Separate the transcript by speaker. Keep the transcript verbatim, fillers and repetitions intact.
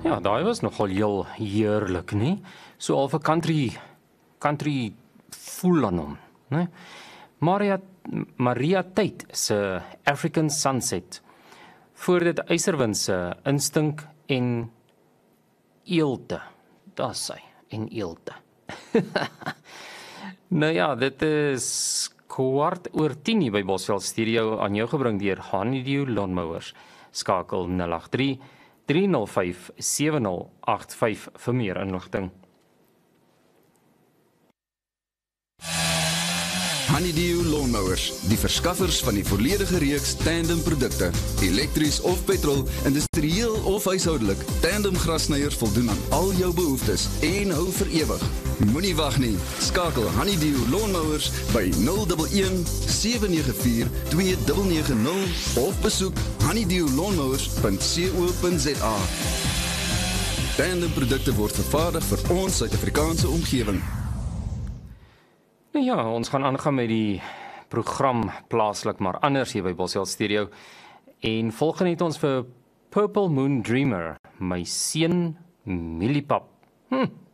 Speaker 1: Ja, daai was nogal heel heerlik, nie? So al 'n country country voel aan hom, né? Maria Maria Tate se African Sunset. Voor dit Yserwind se Instink en Eelte. Daar sy, en Eelte. Nou ja, dit is kwart oor tien hier by Bosveld Studio aan jou gebring deur Honeydew Lawnmowers. Skakel nul agt drie, drie nul vyf, sewe nul agt vyf vir meer inligting.
Speaker 2: Honeydew Lawnmowers, die verskaffers van die volledige reeks tandem produkte. Elektries of petrol, industrieel of huishoudelik, tandem grasnyers voldoen aan al jou behoeftes en hou vir ewig. Moenie wag nie. Skakel Honeydew Lawnmowers by nul een een, sewe nege vier, twee nege nege nul of besoek honeydew lawnmowers punt co punt za. Tandem produkte word vervaardig vir ons Suid-Afrikaanse omgewing.
Speaker 1: Nou ja, ons gaan aangaan met die program Plaaslik maar anders hier by Bosveld Studio. En volgende het ons vir Purple Moon Dreamer, my seun Mieliepap. Hm.